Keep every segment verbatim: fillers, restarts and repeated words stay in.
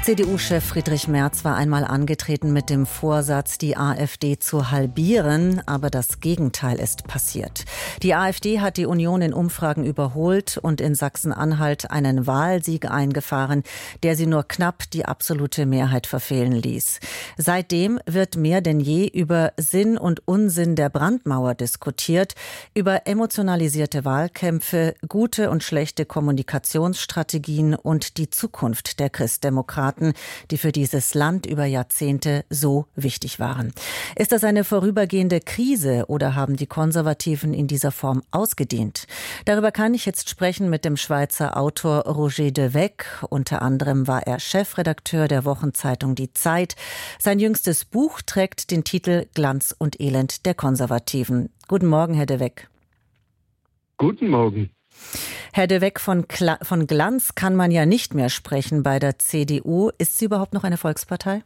C D U-Chef Friedrich Merz war einmal angetreten mit dem Vorsatz, die AfD zu halbieren, aber das Gegenteil ist passiert. Die AfD hat die Union in Umfragen überholt und in Sachsen-Anhalt einen Wahlsieg eingefahren, der sie nur knapp die absolute Mehrheit verfehlen ließ. Seitdem wird mehr denn je über Sinn und Unsinn der Brandmauer diskutiert, über emotionalisierte Wahlkämpfe, gute und schlechte Kommunikationsstrategien und die Zukunft der Christdemokraten, die für dieses Land über Jahrzehnte so wichtig waren. Ist das eine vorübergehende Krise oder haben die Konservativen in dieser Form ausgedient? Darüber kann ich jetzt sprechen mit dem Schweizer Autor Roger de Weck. Unter anderem war er Chefredakteur der Wochenzeitung Die Zeit. Sein jüngstes Buch trägt den Titel Glanz und Elend der Konservativen. Guten Morgen, Herr de Weck. Guten Morgen. Herr de Weck, von, Kla- von Glanz kann man ja nicht mehr sprechen bei der C D U. Ist sie überhaupt noch eine Volkspartei?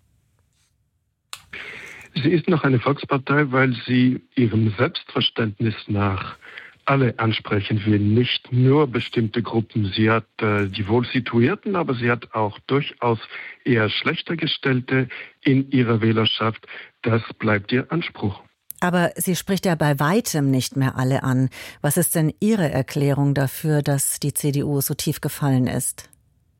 Sie ist noch eine Volkspartei, weil sie ihrem Selbstverständnis nach alle ansprechen will, nicht nur bestimmte Gruppen. Sie hat äh, die Wohlsituierten, aber sie hat auch durchaus eher schlechter Gestellte in ihrer Wählerschaft. Das bleibt ihr Anspruch. Aber sie spricht ja bei weitem nicht mehr alle an. Was ist denn Ihre Erklärung dafür, dass die C D U so tief gefallen ist?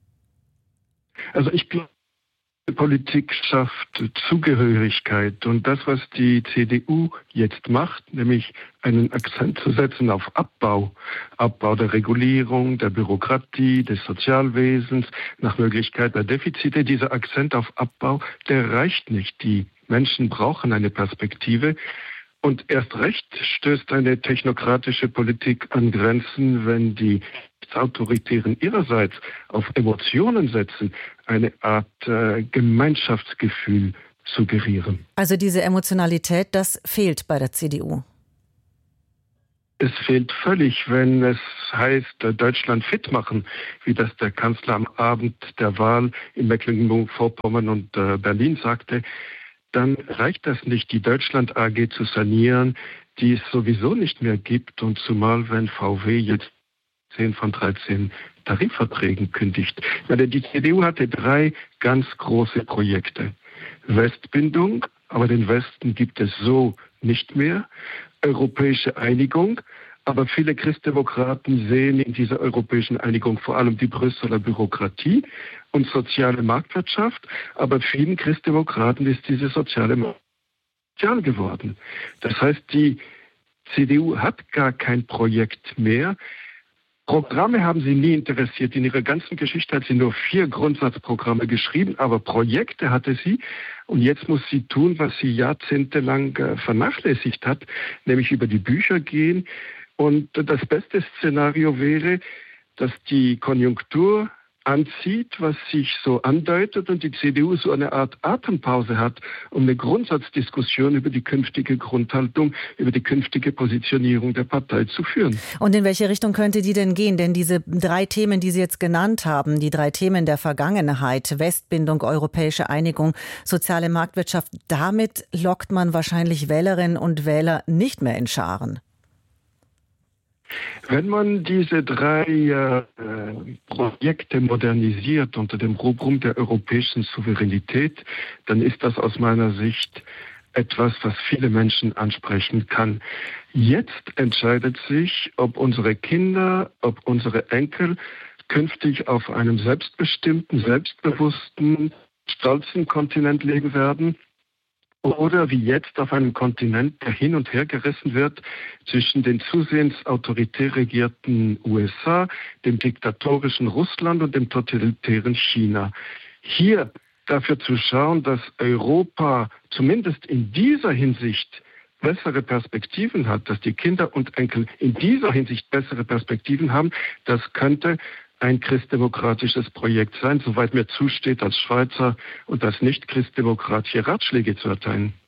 Also ich glaube, die Politik schafft Zugehörigkeit. Und das, was die C D U jetzt macht, nämlich einen Akzent zu setzen auf Abbau, Abbau der Regulierung, der Bürokratie, des Sozialwesens, nach Möglichkeit der Defizite, dieser Akzent auf Abbau, der reicht nicht. Die Menschen brauchen eine Perspektive. Und erst recht stößt eine technokratische Politik an Grenzen, wenn die Autoritären ihrerseits auf Emotionen setzen, eine Art äh, Gemeinschaftsgefühl suggerieren. Also diese Emotionalität, das fehlt bei der C D U. Es fehlt völlig, wenn es heißt, Deutschland fit machen, wie das der Kanzler am Abend der Wahl in Mecklenburg-Vorpommern und äh, Berlin sagte. Dann reicht das nicht, die Deutschland A G zu sanieren, die es sowieso nicht mehr gibt. Und zumal, wenn V W jetzt zehn von dreizehn Tarifverträgen kündigt. Die C D U hatte drei ganz große Projekte. Westbindung, aber den Westen gibt es so nicht mehr. Europäische Einigung. Aber viele Christdemokraten sehen in dieser europäischen Einigung vor allem die Brüsseler Bürokratie und soziale Marktwirtschaft. Aber vielen Christdemokraten ist diese soziale Marktwirtschaft sozial geworden. Das heißt, die C D U hat gar kein Projekt mehr. Programme haben sie nie interessiert. In ihrer ganzen Geschichte hat sie nur vier Grundsatzprogramme geschrieben, aber Projekte hatte sie. Und jetzt muss sie tun, was sie jahrzehntelang äh, vernachlässigt hat, nämlich über die Bücher gehen. Und das beste Szenario wäre, dass die Konjunktur anzieht, was sich so andeutet und die C D U so eine Art Atempause hat, um eine Grundsatzdiskussion über die künftige Grundhaltung, über die künftige Positionierung der Partei zu führen. Und in welche Richtung könnte die denn gehen? Denn diese drei Themen, die Sie jetzt genannt haben, die drei Themen der Vergangenheit, Westbindung, europäische Einigung, soziale Marktwirtschaft, damit lockt man wahrscheinlich Wählerinnen und Wähler nicht mehr in Scharen. Wenn man diese drei äh, Projekte modernisiert unter dem Rubrum der europäischen Souveränität, dann ist das aus meiner Sicht etwas, was viele Menschen ansprechen kann. Jetzt entscheidet sich, ob unsere Kinder, ob unsere Enkel künftig auf einem selbstbestimmten, selbstbewussten, stolzen Kontinent leben werden, oder wie jetzt auf einem Kontinent, der hin und her gerissen wird zwischen den zusehends autoritär regierten U S A, dem diktatorischen Russland und dem totalitären China. Hier dafür zu schauen, dass Europa zumindest in dieser Hinsicht bessere Perspektiven hat, dass die Kinder und Enkel in dieser Hinsicht bessere Perspektiven haben, das könnte ein christdemokratisches Projekt sein, soweit mir zusteht, als Schweizer und als Nicht-Christdemokrat hier Ratschläge zu erteilen.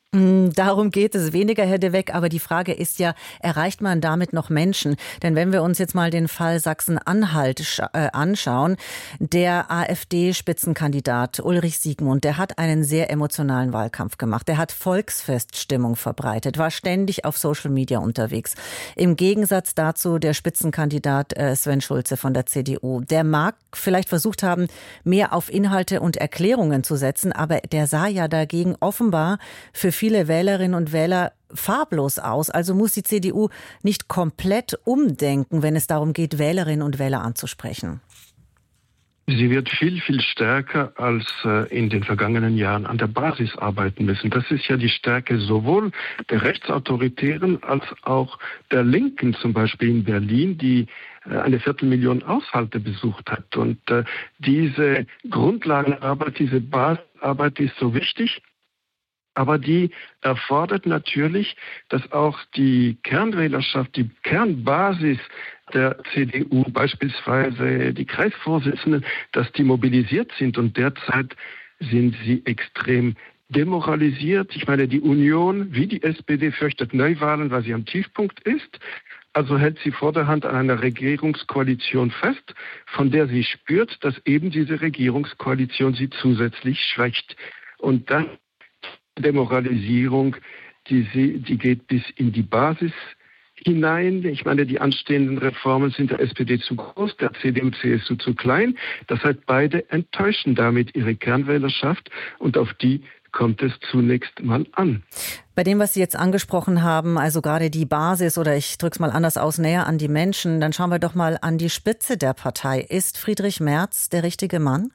Darum geht es weniger, Herr de Weck. Aber die Frage ist ja, erreicht man damit noch Menschen? Denn wenn wir uns jetzt mal den Fall Sachsen-Anhalt äh, anschauen, der AfD-Spitzenkandidat Ulrich Siegmund, der hat einen sehr emotionalen Wahlkampf gemacht. Der hat Volksfeststimmung verbreitet, war ständig auf Social Media unterwegs. Im Gegensatz dazu der Spitzenkandidat äh, Sven Schulze von der C D U. Der mag vielleicht versucht haben, mehr auf Inhalte und Erklärungen zu setzen, aber der sah ja dagegen offenbar für viele Wählerinnen und Wähler farblos aus. Also muss die C D U nicht komplett umdenken, wenn es darum geht, Wählerinnen und Wähler anzusprechen. Sie wird viel, viel stärker als in den vergangenen Jahren an der Basis arbeiten müssen. Das ist ja die Stärke sowohl der Rechtsautoritären als auch der Linken, zum Beispiel in Berlin, die eine Viertelmillion Haushalte besucht hat. Und diese Grundlagenarbeit, diese Basisarbeit ist so wichtig. Aber die erfordert natürlich, dass auch die Kernwählerschaft, die Kernbasis der C D U, beispielsweise die Kreisvorsitzenden, dass die mobilisiert sind. Und derzeit sind sie extrem demoralisiert. Ich meine, die Union, wie die S P D, fürchtet Neuwahlen, weil sie am Tiefpunkt ist. Also hält sie vorderhand an einer Regierungskoalition fest, von der sie spürt, dass eben diese Regierungskoalition sie zusätzlich schwächt. Und dann Demoralisierung, die, die geht bis in die Basis hinein. Ich meine, die anstehenden Reformen sind der S P D zu groß, der C D U, C S U zu klein. Das heißt, beide enttäuschen damit ihre Kernwählerschaft und auf die kommt es zunächst mal an. Bei dem, was Sie jetzt angesprochen haben, also gerade die Basis oder ich drücke es mal anders aus, näher an die Menschen, dann schauen wir doch mal an die Spitze der Partei. Ist Friedrich Merz der richtige Mann?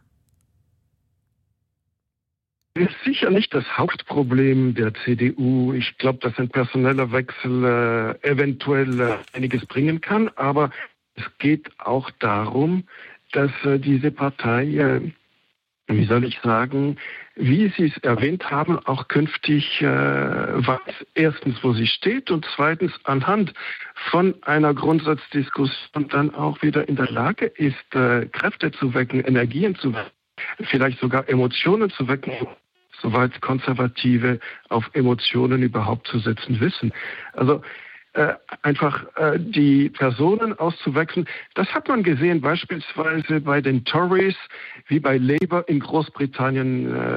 Das ist sicher nicht das Hauptproblem der C D U. Ich glaube, dass ein personeller Wechsel äh, eventuell äh, einiges bringen kann. Aber es geht auch darum, dass äh, diese Partei, äh, wie soll ich sagen, wie Sie es erwähnt haben, auch künftig äh, weiß, erstens, wo sie steht und zweitens anhand von einer Grundsatzdiskussion dann auch wieder in der Lage ist, äh, Kräfte zu wecken, Energien zu wecken, vielleicht sogar Emotionen zu wecken, soweit Konservative auf Emotionen überhaupt zu setzen wissen. Also äh, einfach äh, die Personen auszuwechseln, das hat man gesehen beispielsweise bei den Tories, wie bei Labour in Großbritannien. Äh,